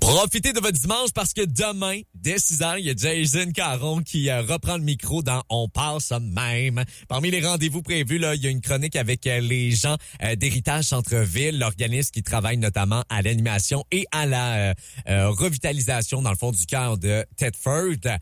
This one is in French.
Profitez de votre dimanche parce que demain, dès 6h, il y a Jason Caron qui reprend le micro dans On parle ça même. Parmi les rendez-vous prévus, là, il y a une chronique avec les gens d'Héritage Centre-Ville, l'organisme qui travaille notamment à l'animation et à la revitalisation dans le fond du cœur de Thetford.